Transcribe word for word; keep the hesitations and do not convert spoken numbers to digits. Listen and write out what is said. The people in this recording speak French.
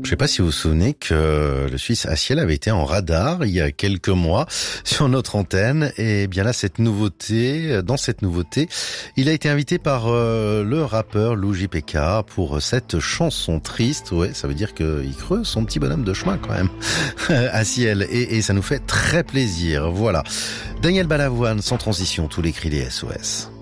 Je ne sais pas si vous vous souvenez que le Suisse Aciel avait été en radar il y a quelques mois sur notre antenne. Et bien là, cette nouveauté, dans cette nouveauté, il a été invité par euh, le rappeur Lou J P K pour cette chanson triste. Ouais, ça veut dire qu'il creuse son petit bonhomme de chemin quand même, Aciel. Et, et ça nous fait très plaisir. Voilà. Daniel Balavoine, sans transition, tous les cris des S O S.